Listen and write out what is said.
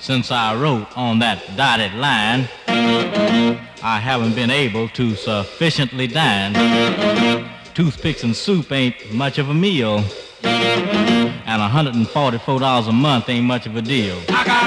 since I wrote on that dotted line, I haven't been able to sufficiently dine. Toothpicks and soup ain't much of a meal, and $144 a month ain't much of a deal.